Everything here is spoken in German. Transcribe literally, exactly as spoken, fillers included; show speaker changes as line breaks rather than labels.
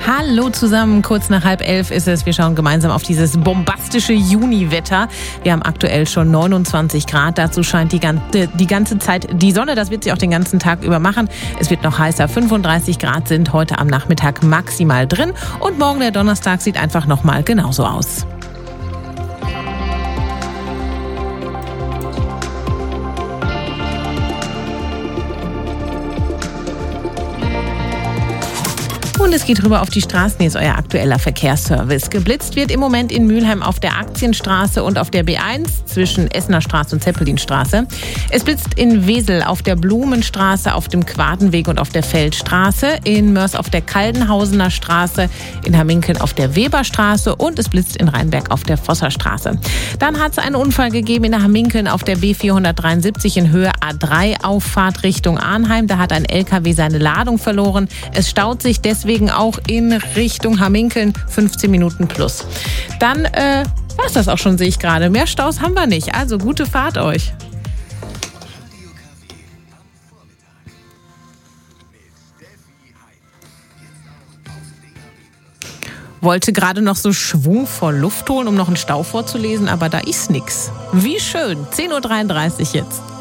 Hallo zusammen, kurz nach halb elf ist es. Wir schauen gemeinsam auf dieses bombastische Juniwetter. Wir haben aktuell schon neunundzwanzig Grad. Dazu scheint die ganze, die ganze Zeit die Sonne. Das wird sie auch den ganzen Tag über machen. Es wird noch heißer. fünfunddreißig Grad sind heute am Nachmittag maximal drin. Und morgen, der Donnerstag, sieht einfach nochmal genauso aus. Und es geht rüber auf die Straßen. Hier ist euer aktueller Verkehrsservice. Geblitzt wird im Moment in Mülheim auf der Aktienstraße und auf der B eins zwischen Essener Straße und Zeppelinstraße. Es blitzt in Wesel auf der Blumenstraße, auf dem Quadenweg und auf der Feldstraße. In Mörs auf der Kaldenhausener Straße, in Hamminkeln auf der Weberstraße und es blitzt in Rheinberg auf der Vosserstraße. Dann hat es einen Unfall gegeben in Hamminkeln auf der B vierhundertdreiundsiebzig in Höhe A drei Auffahrt Richtung Arnheim. Da hat ein L K W seine Ladung verloren. Es staut sich deswegen auch in Richtung Hamminkeln fünfzehn Minuten plus. Dann äh, war es das auch schon, sehe ich gerade. Mehr Staus haben wir nicht. Also gute Fahrt euch. Wollte gerade noch so schwungvoll Luft holen, um noch einen Stau vorzulesen, aber da ist nix. Wie schön. zehn Uhr dreiunddreißig jetzt.